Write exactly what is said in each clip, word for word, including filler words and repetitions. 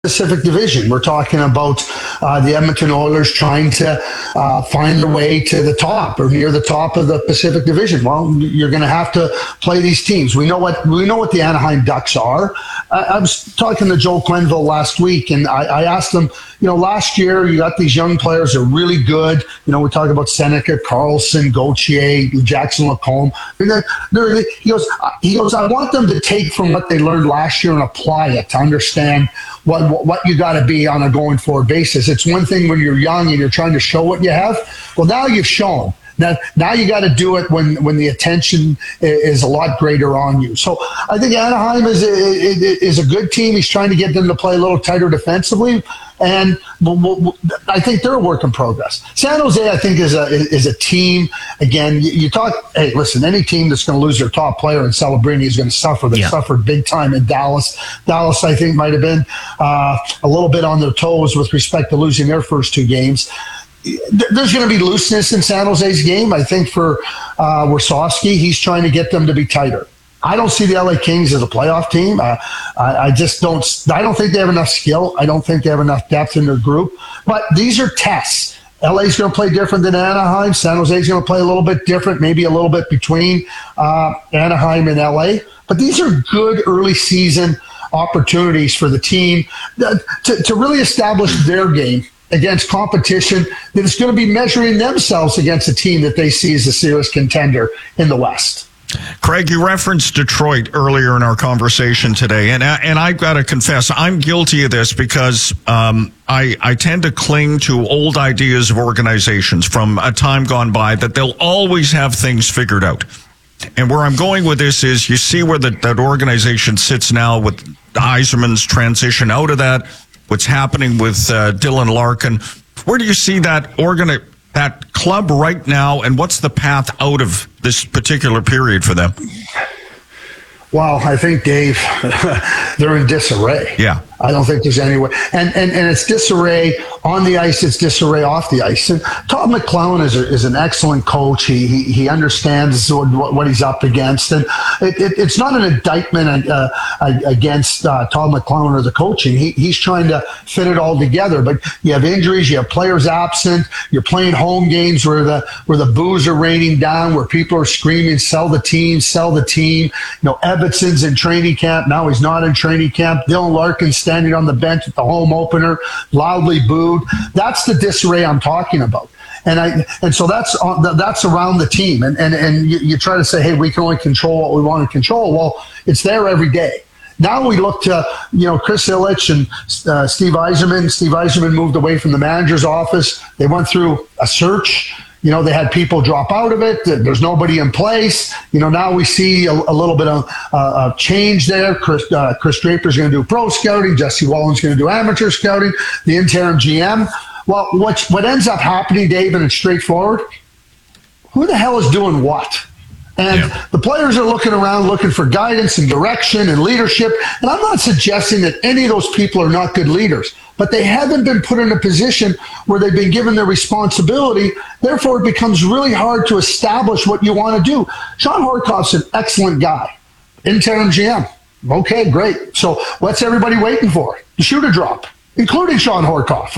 Pacific Division. We're talking about uh, the Edmonton Oilers trying to uh, find their way to the top or near the top of the Pacific Division. Well, you're going to have to play these teams. We know what we know what the Anaheim Ducks are. I, I was talking to Joe Quenneville last week, and I, I asked him, you know, last year you got these young players that are really good. You know, we talk about Seneca, Carlson, Gauthier, Jackson Lacombe. They're, they're, he goes, he goes, I want them to take from what they learned last year and apply it to understand what what you got to be on a going forward basis. It's one thing when you're young and you're trying to show what you have. Well, now you've shown. Now, now you got to do it when, when the attention is a lot greater on you. So I think Anaheim is a, is a good team. He's trying to get them to play a little tighter defensively, and I think they're a work in progress. San Jose, I think, is a is a team. Again, you, you talk. Hey, listen, any team that's going to lose their top player in Celebrini is going to suffer. They yeah. suffered big time in Dallas. Dallas, I think, might have been uh, a little bit on their toes with respect to losing their first two games. There's going to be looseness in San Jose's game. I think for uh, Wersofsky, he's trying to get them to be tighter. I don't see the L A Kings as a playoff team. Uh, I, I just don't. I don't think they have enough skill. I don't think they have enough depth in their group. But these are tests. L A's going to play different than Anaheim. San Jose's going to play a little bit different, maybe a little bit between uh, Anaheim and L A. But these are good early season opportunities for the team to, to really establish their game against competition that is going to be measuring themselves against a team that they see as a serious contender in the West. Craig, you referenced Detroit earlier in our conversation today, and and I've got to confess, I'm guilty of this because um, I, I tend to cling to old ideas of organizations from a time gone by that they'll always have things figured out. And where I'm going with this is you see where the, that organization sits now with Yzerman's transition out of that, what's happening with uh, Dylan Larkin. Where do you see that organi- that club right now, and what's the path out of this particular period for them? Well, I think, Dave, they're in disarray. Yeah. I don't think there's any way. And, and, and it's disarray on the ice, it's disarray off the ice. And Todd McLellan is, a, is an excellent coach. He he, he understands what, what he's up against. And it, it, it's not an indictment uh, against uh, Todd McLellan or the coaching. He, he's trying to fit it all together. But you have injuries, you have players absent, you're playing home games where the where the boos are raining down, where people are screaming, sell the team, sell the team. You know, Evanson's in training camp. Now he's not in training camp. Dylan Larkin standing on the bench at the home opener, loudly booed. That's the disarray I'm talking about. And I and so that's uh, that's around the team. And and, and you, you try to say, hey, we can only control what we want to control. Well, it's there every day. Now we look to, you know, Chris Ilitch and uh, Steve Yzerman. Steve Yzerman moved away from the manager's office. They went through a search. You know, they had people drop out of it. There's nobody in place. You know, now we see a, a little bit of uh, change there. Chris, uh, Chris Draper's going to do pro scouting. Jesse Wallen's going to do amateur scouting. The interim G M. Well, what, what ends up happening, Dave, and it's straightforward, who the hell is doing what? And yeah. the players are looking around looking for guidance and direction and leadership. And I'm not suggesting that any of those people are not good leaders, but they haven't been put in a position where they've been given their responsibility. Therefore, it becomes really hard to establish what you want to do. Sean Horkoff's an excellent guy. Interim G M. Okay, great. So what's everybody waiting for? The shoe to drop, including Sean Horkoff.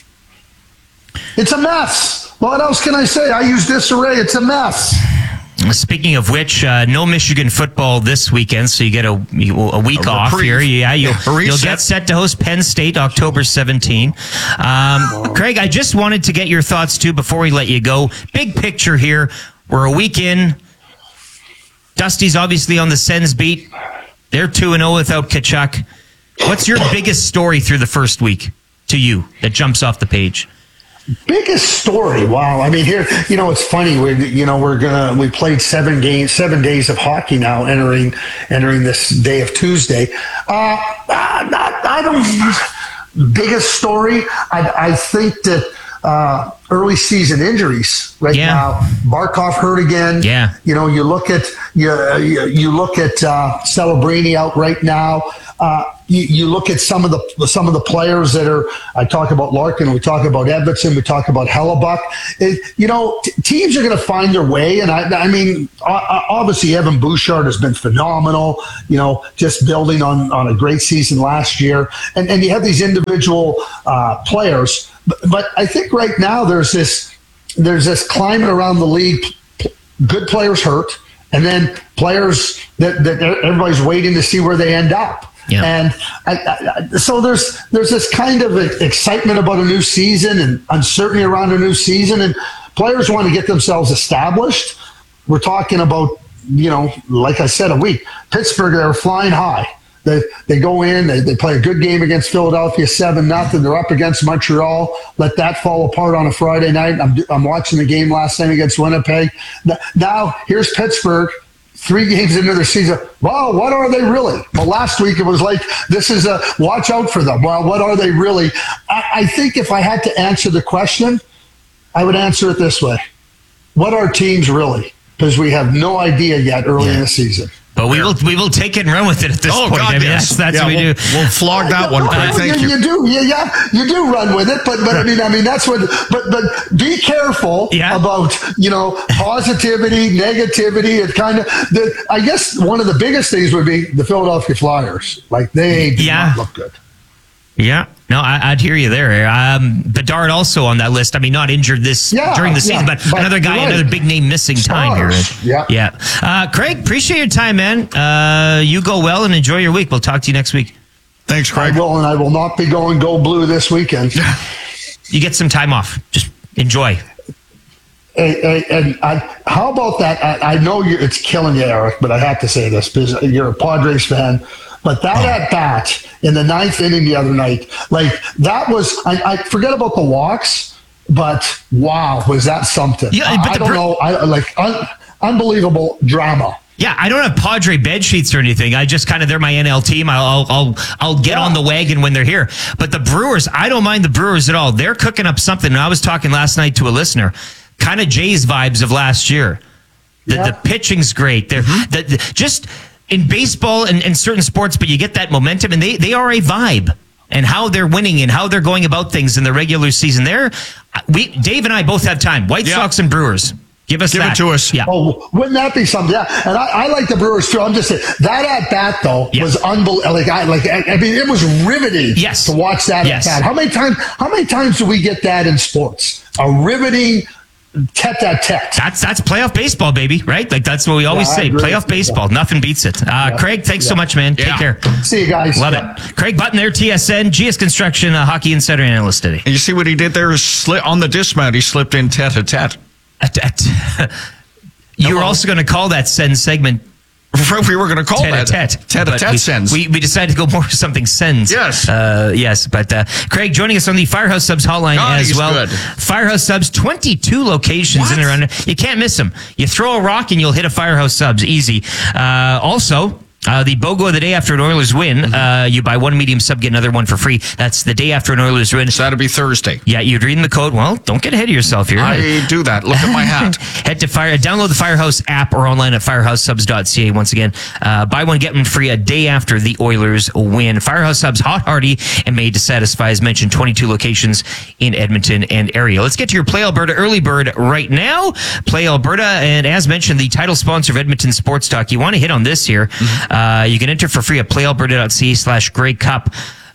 It's a mess. What else can I say? I use disarray. It's a mess. Speaking of which, uh, no Michigan football this weekend, so you get a, a week a off here. Yeah, you'll, you'll get set to host Penn State October seventeenth. Um, Craig, I just wanted to get your thoughts, too, before we let you go. Big picture here. We're a week in. Dusty's obviously on the Sens beat. They're two and oh without Tkachuk. What's your biggest story through the first week to you that jumps off the page? Biggest story. Wow. I mean, here, you know, it's funny. We, you know, we're gonna we played seven games, seven days of hockey now, entering entering this day of Tuesday. Uh, I, I don't. Biggest story. I, I think that uh, early season injuries right yeah. now. Barkov hurt again. Yeah. You know, you look at you you, you look at uh, Celebrini out right now. uh, you, you look at some of the some of the players that are. I talk about Larkin. We talk about Edmondson. We talk about Hellebuck. It, you know, t- teams are going to find their way. And I, I mean, obviously, Evan Bouchard has been phenomenal. You know, just building on on a great season last year. And and you have these individual uh, players. But, but I think right now there's this there's this climate around the league. Good players hurt. And then players that, that everybody's waiting to see where they end up. Yeah. And I, I, so there's there's this kind of excitement about a new season and uncertainty around a new season. And players want to get themselves established. We're talking about, you know, like I said, a week. Pittsburgh, they're flying high. They they go in, they, they play a good game against Philadelphia, seven nothing. They're up against Montreal. Let that fall apart on a Friday night. I'm I'm watching the game last night against Winnipeg. Now here's Pittsburgh, three games into their season. Well, what are they really? Well, last week it was like, this is a watch out for them. Well, what are they really? I, I think if I had to answer the question, I would answer it this way: what are teams really? Because we have no idea yet early yeah. in the season. But we will we will take it and run with it at this oh, point. God, I mean, yes. that's, that's yeah, what we we'll, do. We'll flog that one. Uh, Thank you, you. You do, yeah, yeah, you do run with it. But but I mean, I mean that's what. But but be careful yeah. about you know positivity, negativity. It kind of. The, I guess one of the biggest things would be the Philadelphia Flyers. Like they do yeah. not look good. Yeah, no, I, I'd hear you there. Um, Bedard also on that list. I mean, not injured this yeah, during the season, yeah, but, but another guy, right. another big name missing Stars. time here. Yeah, yeah. Uh, Craig, appreciate your time, man. Uh, you go well and enjoy your week. We'll talk to you next week. Thanks, Craig. I will, and I will not be going Go Blue this weekend. You get some time off. Just enjoy. And, and, and I, how about that? I, I know you, it's killing you, Eric, but I have to say this because you're a Padres fan. But that oh. at bat in the ninth inning the other night, like that was, I, I forget about the walks, but wow, was that something? Yeah, but I the don't pr- know. I like un, unbelievable drama. Yeah, I don't have Padre bed sheets or anything. I just kind of, they're my N L team. I'll I'll I'll get yeah. on the wagon when they're here. But the Brewers, I don't mind the Brewers at all. They're cooking up something. And I was talking last night to a listener, kind of Jays vibes of last year. The, yeah. the pitching's great. They're mm-hmm. the, the, just in baseball and, and certain sports, but you get that momentum, and they they are a vibe. And how they're winning and how they're going about things in the regular season. There, we Dave and I both have time. White yeah. Sox and Brewers. Give us Give that. it to us. Yeah. Oh, wouldn't that be something? Yeah. And I, I like the Brewers too. I'm just saying that at bat though yeah. was unbelievable. Like I like. I, I mean, it was riveting. Yes. To watch that yes. at bat. How many times? How many times do we get that in sports? A riveting tete-a-tete. That's that's playoff baseball, baby. Right? Like that's what we always yeah, say. Playoff baseball. Nothing beats it. Uh, yeah. Craig, thanks yeah. so much, man. Yeah. Take care. See you guys. Love yeah. it. Craig Button there, T S N, G S Construction, uh, Hockey Insider analyst today. And you see what he did there? Sli- on the dismount, he slipped in tete-a-tete. You were also going to call that send segment. We were going to call that tete-a-tete. Tete-a-tete sends. We, we decided to go more something sends. Yes. Uh, yes. But uh, Craig joining us on the Firehouse Subs hotline oh, as he's well. Good. Firehouse Subs, twenty-two locations what? in and around. You can't miss them. You throw a rock and you'll hit a Firehouse Subs. Easy. Uh, also, Uh, the BOGO of the day after an Oilers win, mm-hmm. uh, you buy one medium sub, get another one for free. That's the day after an Oilers win. So that'll be Thursday. Yeah, you'd read in the code. Well, don't get ahead of yourself here. I do that. Look at my hat. Head to Fire, download the Firehouse app or online at firehouse subs dot c a. Once again, uh, buy one, get one free a day after the Oilers win. Firehouse Subs, hot, hearty, and made to satisfy. As mentioned, twenty-two locations in Edmonton and area. Let's get to your Play Alberta early bird right now. Play Alberta, and as mentioned, the title sponsor of Edmonton Sports Talk. You want to hit on this here. Mm-hmm. Uh, you can enter for free at play alberta dot c a slash Grey Cup.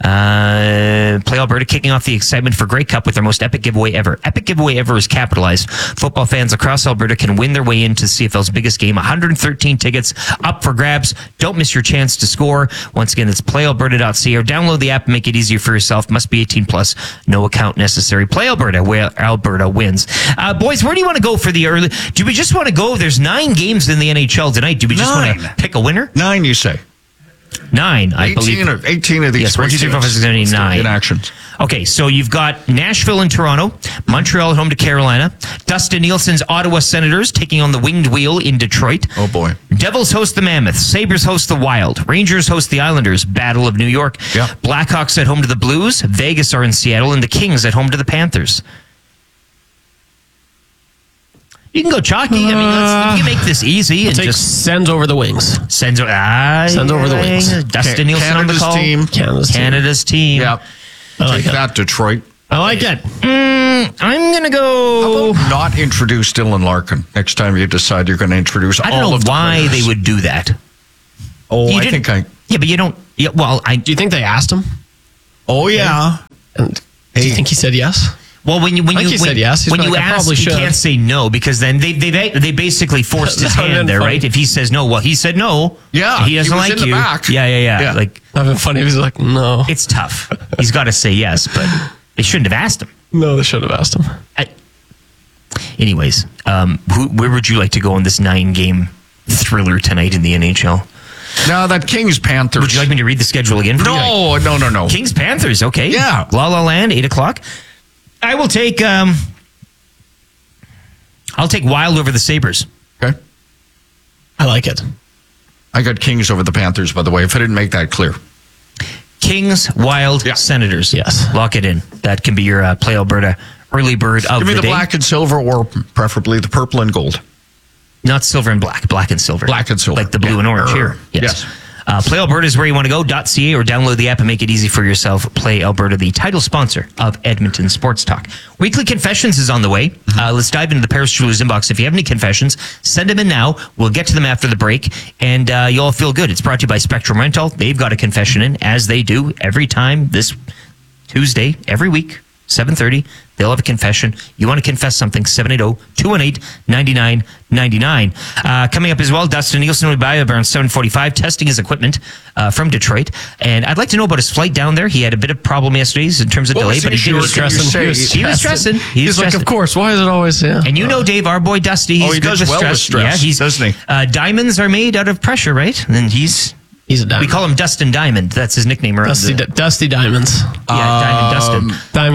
Uh, Play Alberta kicking off the excitement for Grey Cup with their most epic giveaway ever. Epic giveaway ever is capitalized. Football fans across Alberta can win their way into C F L's biggest game. one hundred thirteen tickets up for grabs. Don't miss your chance to score. Once again, it's play alberta dot c a or download the app and make it easier for yourself. Must be eighteen plus. No account necessary. Play Alberta, where Alberta wins. Uh, boys, where do you want to go for the early? Do we just want to go? There's nine games in the N H L tonight. Do we just nine. want to pick a winner? Nine, you say? Nine, I eighteen believe. Of, eighteen of these. Yes, one, two, three, four, five, six, seven, eight, nine. In actions. Okay, so you've got Nashville and Toronto, Montreal at home to Carolina, Dustin Nielsen's Ottawa Senators taking on the Winged Wheel in Detroit. Oh, boy. Devils host the Mammoth, Sabres host the Wild, Rangers host the Islanders, Battle of New York, yep. Blackhawks at home to the Blues, Vegas are in Seattle, and the Kings at home to the Panthers. You can go chalky. I mean, let's, you make this easy and Take just Sens over the Wings. sends ah, Sends over the wings. Dustin Nielsen on the Canada's call. team. Canada's team. Canada's team. Yep. I like Take it. that, Detroit. I like it. Mm, I'm gonna go. Not introduce Dylan Larkin next time you decide you're going to introduce I don't all know of the why players. they would do that. Oh, You I didn't- think I. Yeah, but you don't. Yeah, well, I. Do you think they asked him? Oh, yeah. And do you think he said yes? Well, when you when I think you he when, said yes. He's when you like, I ask, probably you should. can't say no because then they they they basically forced his That would've been hand there, funny. right? If he says no, well, he said no. Yeah, he doesn't he was like in the you. back. Yeah, yeah, yeah, Yeah. Like That'd been funny if he was like, no. it's tough. He's got to say yes, but they shouldn't have asked him. No, they should have asked him. I, anyways, um, who, where would you like to go in this nine-game thriller tonight in the N H L? Now, that Kings Panthers. Would you like me to read the schedule again for you? No, no, no, no. Kings Panthers, okay. Yeah. La La Land, eight o'clock. I will take um I'll take Wild over the Sabres. Okay. I like it. I got Kings over the Panthers, by the way, if I didn't make that clear. Kings, Wild, Yeah. Senators. Yes. Lock it in. That can be your uh, Play Alberta early bird of Give me the, the day. black and silver, or preferably the purple and gold. Not silver and black, black and silver. Black and silver. Like the blue Yeah. and orange Err. here. Yes. Yes. Uh, Play Alberta is where you want to go, .ca, or download the app and make it easy for yourself. Play Alberta, the title sponsor of Edmonton Sports Talk. Weekly Confessions is on the way. Mm-hmm. Uh, let's dive into the Paris Jewelers inbox. If you have any confessions, send them in now. We'll get to them after the break, and uh, you'll all feel good. It's brought to you by Spectrum Rental. They've got a confession in, as they do every time this Tuesday, every week, seven thirty. They'll have a confession. You want to confess something, seven eight zero, two one eight, nine nine nine nine. Uh, coming up as well, Dustin Nielsen will be by around seven forty-five, testing his equipment uh, from Detroit. And I'd like to know about his flight down there. He had a bit of problem yesterday in terms of What delay, was but his he did short- stressing. can you He was, say- he was stressing. He was He's like, stressing. of course. Why is it always, yeah. And you know Dave, our boy Dusty, he's Oh, he good does with well stress. with stress, Yeah, he's, doesn't he? Uh, diamonds are made out of pressure, right? And he's... He's a diamond. We call him Dustin Diamond. That's his nickname around Dusty, the... Dusty Diamonds. Yeah, Diamond Dustin. Diamond